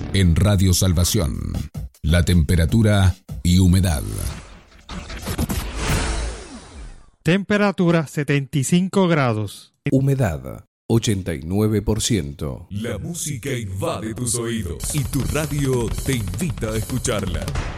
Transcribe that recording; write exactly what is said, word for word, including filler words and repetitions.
En Radio Salvación, la temperatura y humedad. Temperatura setenta y cinco grados. Humedad ochenta y nueve por ciento. La música invade tus oídos y tu radio te invita a escucharla.